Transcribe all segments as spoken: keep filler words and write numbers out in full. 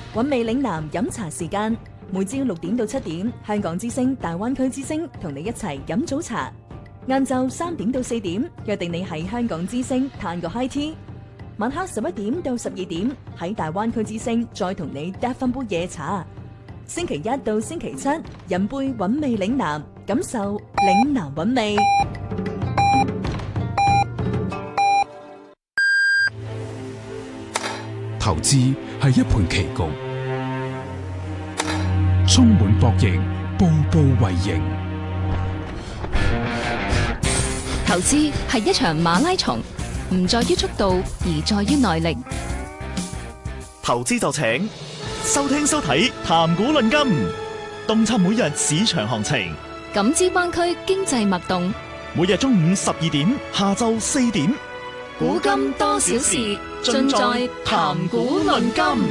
韻味嶺南飲茶時間，每朝六點到七點，香港之聲、大灣區之聲同你一齊飲早茶。晏晝三點到四點，約定你喺香港之聲嘆個 high tea。晚黑十一點到十二點，喺大灣區之聲再同你嗒翻杯夜茶。星期一到星期七，飲杯韻味嶺南，感受嶺南韻味。 投資係一盤棋局，充滿博弈，步步為營。 投資係一場馬拉松，唔在於速度，而在於耐力。 投資就請收聽收睇談股論金，洞察每日市場行情， 感知灣區經濟脈動。 每日中午十二點，下晝四點， 古今多少事，盡在談股論金。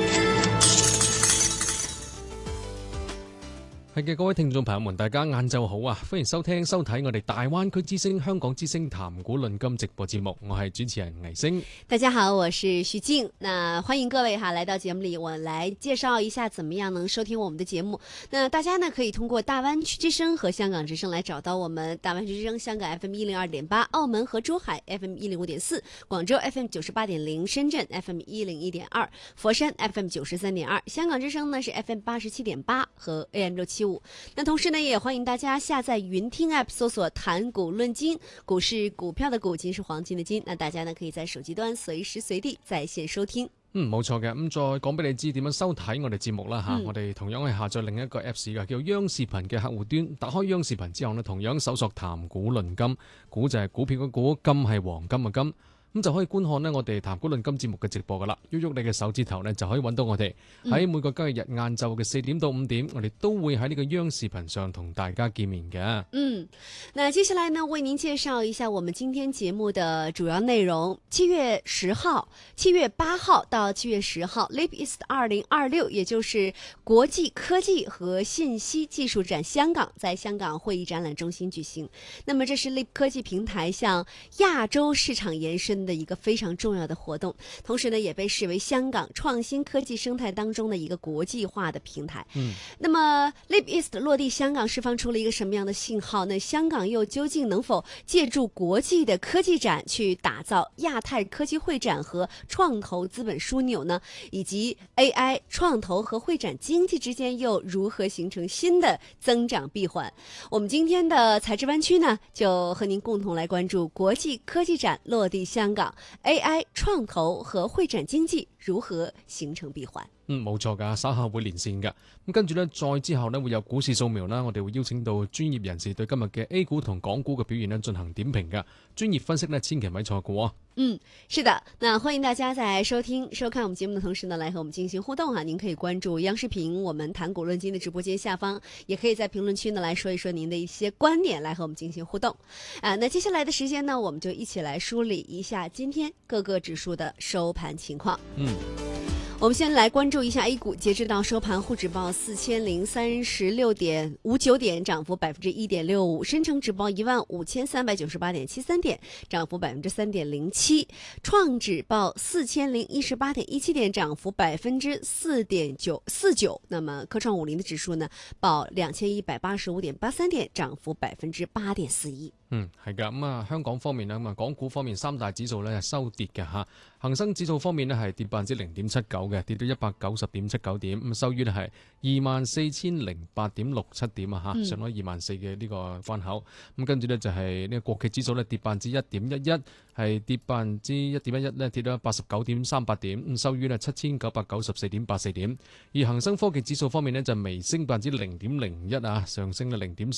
係嘅，各位聽眾朋友們，大家晏晝好啊！歡迎收聽收睇我哋大灣區之聲、香港之聲談股論金直播節目，我係主持人倪星。 大家好，我是徐靜。那歡迎各位哈來到節目裏，我來介紹一下怎麼樣能收聽我們的節目。那大家呢可以通過大灣區之聲和香港之聲來找到我們。大灣區之聲香港 F M 一零二點八，澳門和珠海 F M 一零五點四，廣州 F M 九十八點零，深圳 F M 一零一點二，佛山 F M 九十三點二。香港之聲呢是 F M 八十七點八和 A M 六七五。那同時呢，也歡迎大家下載雲聽 App， 搜索談股論金，股是股票的股，金是黃金的金。那大家呢可以在手機端隨時隨地在線收聽。 嗯，冇錯嘅。咁再講俾你知點樣收睇我哋節目啦吓、嗯，我哋同樣係下載另一個 Apps 嘅，叫央視頻嘅客戶端。打開央視頻之後呢，同樣搜索談股論金，股就係股票嘅股，金係黃金嘅金。咁就可以觀看呢我哋談股論金節目嘅直播噶啦，喐喐你嘅手指頭呢，就可以揾到我哋喺每個交易日晏晝嘅四點到五點，我哋都會喺呢個央視頻上同大家見面嘅。 嗯，那接下來呢，為您介紹一下我們今天節目的主要內容。七月十號、七月八號到七月十號 ，Leap East 二零二六，也就是國際科技和信息技術展香港，在香港會議展覽中心舉行。那麼這是 Leap 科技平台向亞洲市場延伸的一個非常重要的活動，同時呢也被視為香港創新科技生態當中的一個國際化的平台。嗯，那麼 Leap East 落地香港釋放出了一個什麼樣的信號呢？香港又究竟能否借助國際的科技展去打造亞太科技會展和創投資本樞紐呢？以及 A I 創投和會展經濟之間又如何形成新的增長閉環？我們今天的財智灣區呢，就和您共同來關注國際科技展落地香港。香港 A I 創投和會展經濟如何形成閉環？ 嗯，冇錯噶，稍後會連線噶。咁跟住呢，再之後呢，會有股市掃描啦。我哋會邀請到專業人士對今日嘅 A 股同港股嘅表現呢進行點評噶。專業分析呢，千祈咪錯過。 嗯，是的，那歡迎大家在收聽收看我們節目的同時呢，來和我們進行互動哈。您可以關注央視頻我們談股論金的直播間下方，也可以在評論區呢來說一說您的一些觀點，來和我們進行互動。啊，那接下來的時間呢，我們就一起來梳理一下今天各個指數的收盤情況。嗯。我們先來關注一下 A 股，截至到收盤，滬指報四千零三十六點五九點，漲幅百分之一點六五；深成指報一萬五千三百九十八點七三點，漲幅百分之三點零七；創指報四千零一十八點一七點，漲幅百分之四點九四九。那麼科創五零的指數呢，報兩千一百八十五點八三點，漲幅百分之八點四一。 嗯，係噶，咁啊，香港方面咧，咁啊，港股方面三大指數咧係收跌嘅吓，恒生指數方面咧係跌百分之零點七九嘅，跌到一百九十點七九點，咁收於咧係二萬四千零八點六七點啊吓，上咗二萬四嘅呢個關口，咁跟住咧就係呢個國企指數咧跌百分之一點一一，係跌百分之一點一一咧，跌到八十九點三八點，咁收於咧七千九百九十四點八四點，而恒生科技指數方面咧就微升百分之零點零一啊，上升咗零點